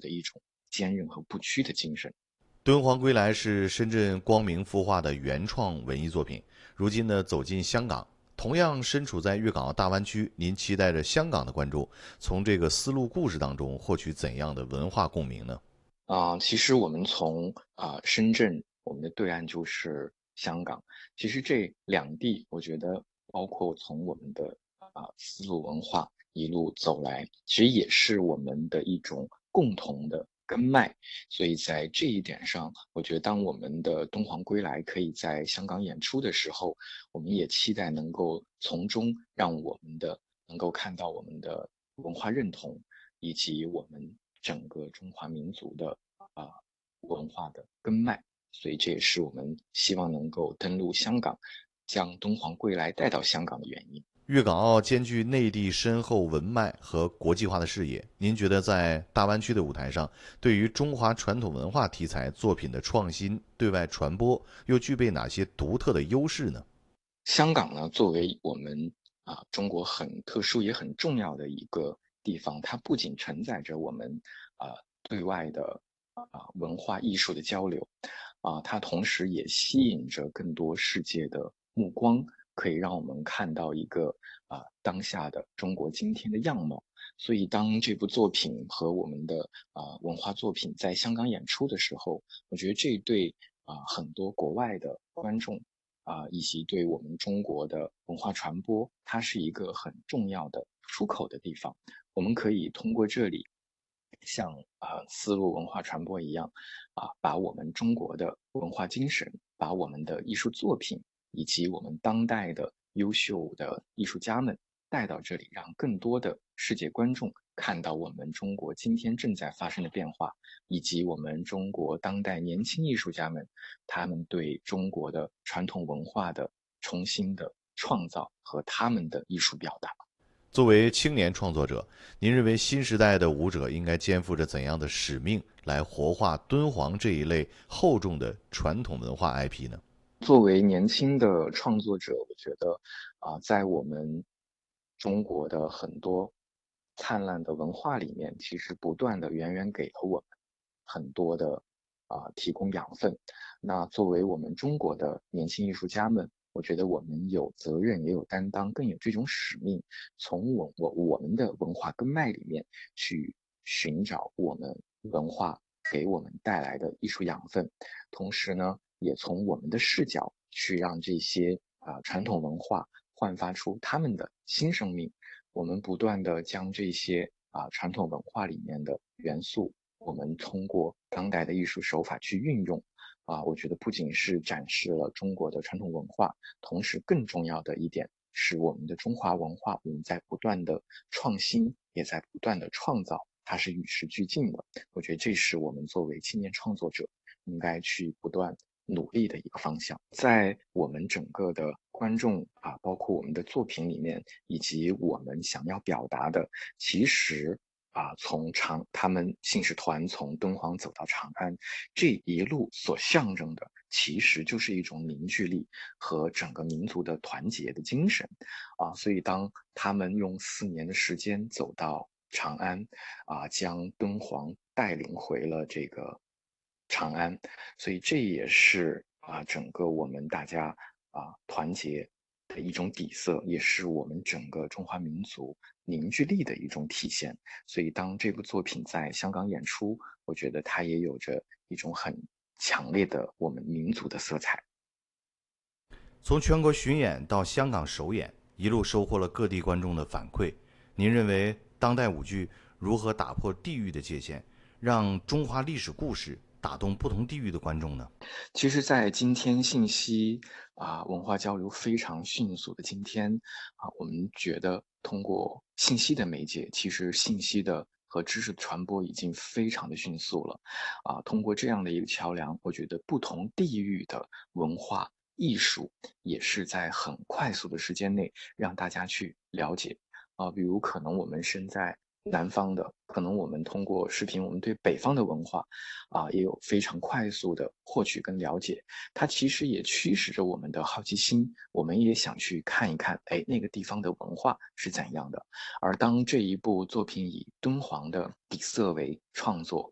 的一种坚韧和不屈的精神。 敦煌归来是深圳光明孵化的原创文艺作品，如今呢走进香港，同样身处在粤港澳大湾区，您期待着香港的观众从这个丝路故事当中获取怎样的文化共鸣呢？ 其实我们从深圳，我们的对岸就是香港。其实这两地，我觉得包括从我们的丝路文化一路走来，其实也是我们的一种共同的根脉。所以在这一点上，我觉得当我们的敦煌归来可以在香港演出的时候，我们也期待能够从中让我们的能够看到我们的文化认同，以及我们整个中华民族的啊、文化的根脉。所以这也是我们希望能够登陆香港，将敦煌归来带到香港的原因。 粤港澳兼具内地深厚文脉和国际化的视野，您觉得在大湾区的舞台上，对于中华传统文化题材作品的创新、对外传播，又具备哪些独特的优势呢？ 香港呢，作为我们中国很特殊也很重要的一个地方，它不仅承载着我们对外的文化艺术的交流，它同时也吸引着更多世界的目光，可以让我们看到一个当下的中国今天的样貌。所以，当这部作品和我们的文化作品在香港演出的时候，我觉得这对很多国外的观众以及对我们中国的文化传播，它是一个很重要的出口的地方。我们可以通过这里，像丝路文化传播一样，把我们中国的文化精神，把我们的艺术作品，以及我们当代的优秀的艺术家们带到这里，让更多的世界观众看到我们中国今天正在发生的变化，以及我们中国当代年轻艺术家们他们对中国的传统文化的重新的创造和他们的艺术表达。 作为青年创作者，您认为新时代的舞者应该肩负着怎样的使命，来活化敦煌这一类厚重的传统文化 IP 呢？ 作为年轻的创作者，我觉得在我们中国的很多灿烂的文化里面，其实不断的远远给了我们很多的提供养分。那作为我们中国的年轻艺术家们，我觉得我们有责任，也有担当，更有这种使命，从我们的文化根脉里面去寻找我们文化给我们带来的艺术养分。同时呢，也从我们的视角去让这些传统文化焕发出他们的新生命。我们不断的将这些传统文化里面的元素，我们通过当代的艺术手法去运用。我觉得不仅是展示了中国的传统文化，同时更重要的一点是我们的中华文化，我们在不断的创新，也在不断的创造，它是与时俱进的。我觉得这是我们作为青年创作者应该去不断努力的一个方向。在我们整个的观众包括我们的作品里面，以及我们想要表达的，其实他们信使团从敦煌走到长安，这一路所象征的，其实就是一种凝聚力和整个民族的团结的精神。所以当他们用4年的时间走到长安，将敦煌带领回了这个长安，所以这也是整个我们大家团结的一种底色，也是我们整个中华民族凝聚力的一种体现。所以当这部作品在香港演出，我觉得它也有着一种很强烈的我们民族的色彩。 从全国巡演到香港首演，一路收获了各地观众的反馈。您认为当代舞剧如何打破地域的界限，让中华历史故事打动不同地域的观众呢？ 其实，在今天信息文化交流非常迅速的今天我们觉得通过信息的媒介，其实信息的和知识的传播已经非常的迅速了。通过这样的一个桥梁，我觉得不同地域的文化艺术也是在很快速的时间内让大家去了解。比如可能我们身在南方的，可能我们通过视频，我们对北方的文化也有非常快速的获取跟了解。它其实也驱使着我们的好奇心，我们也想去看一看，哎，那个地方的文化是怎样的。而当这一部作品以敦煌的底色为创作，